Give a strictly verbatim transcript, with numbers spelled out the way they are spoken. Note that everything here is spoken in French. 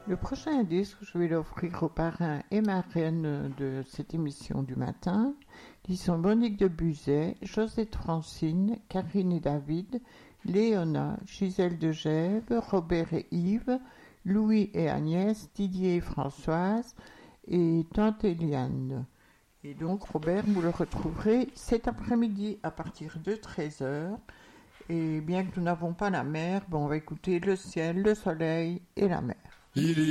Le prochain indice que je vais l'offrir aux parrains et marraines de cette émission du matin, ils sont Monique de Buzet, Josette Francine, Karine et David, Léona, Gisèle de Gève, Robert et Yves, Louis et Agnès, Didier et Françoise et Tante Eliane. Et donc Robert, vous le retrouverez cet après-midi à partir de treize heures. Et bien que nous n'avons pas la mer, bon, on va écouter le ciel, le soleil et la mer. Il